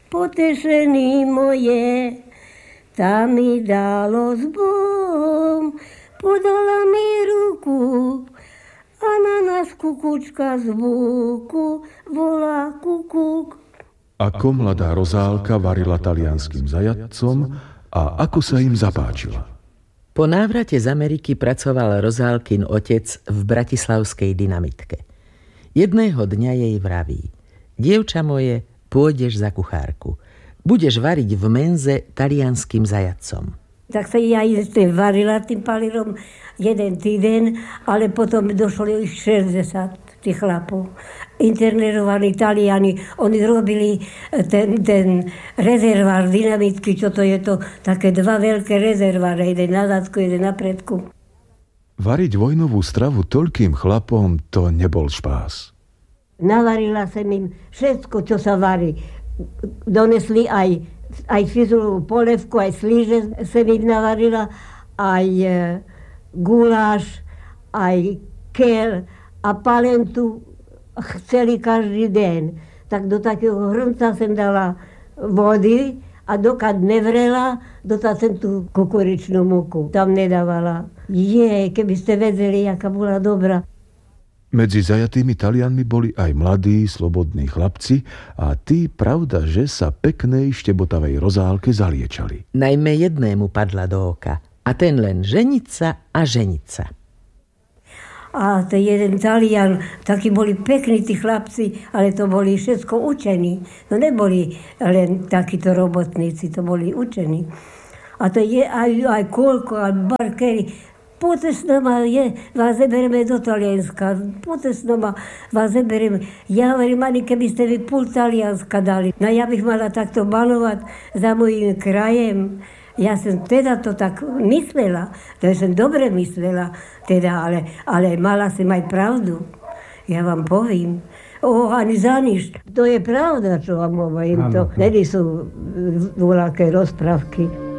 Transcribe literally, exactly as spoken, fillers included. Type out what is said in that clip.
potešení moje. Tá mi dalo s Bohom, podala mi ruku a na nás kukučka z buku volá kukuk. Ako mladá Rozálka varila talianským zajatcom a ako sa im zapáčila. Po návrate z Ameriky pracoval Rozálkin otec v bratislavskej dynamitke. Jedného dňa jej vraví: dievča moje, pôjdeš za kuchárku. Budeš variť v menze talianským zajatcom. Tak sa ja ešte varila tým palírom jeden týden, ale potom došlo ich šesťdesiat tých chlapov. Internérovaní Taliani, oni robili ten, ten rezervár dynamitky, čo to je to, také dva veľké rezerváre, jeden na zadku, jeden na predku. Variť vojnovú stravu toľkým chlapom, to nebol špás. Navarila som im všetko, čo sa varí. Donesli aj, aj fizulovú polevku, aj slíže som im navarila, aj e, guláš, aj kel a palentu chceli každý deň. Tak do takého hrnca som dala vody a dokad nevrela, dotad som tú kukuričnú múku tam nedávala. Je, keby ste vedeli, aká bola dobrá. Medzi zajatými Talianmi boli aj mladí, slobodní chlapci a tí, pravda, že sa peknej štebotavej Rozálke zaliečali. Najmä jednému padla do oka, a ten len ženiť sa a ženiť sa. A to jeden Talian, takí boli pekní tí chlapci, ale to boli všetko učení. No neboli len takíto robotníci, to boli učení. A to je aj, aj koľko, aj barkery. Poďte s nama, je, vás zeberieme do Talianska. Poďte s nama, vás zeberieme. Ja hovorím, ani keby ste mi pol Talianska dali. No ja bych mala takto balovať za mojím krajem. Ja som teda to tak myslela, to som dobre myslela, teda, ale, ale mala som aj pravdu. Ja vám povím. O, ani za nič. To je pravda, čo vám hovorím. To, nedy sú voľaké rozprávky.